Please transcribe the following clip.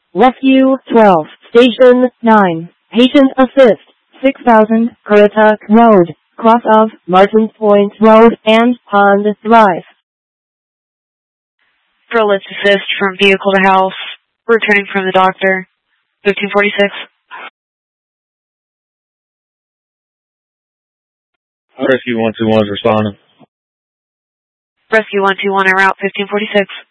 Rescue 12, Station 9, Patient Assist, 6000 Currituck Road, cross of Martins Point Road and Pond Drive. Let's assist from vehicle to house, returning from the doctor, 1346. Rescue 121 is responding. Rescue 121 en route, 1546.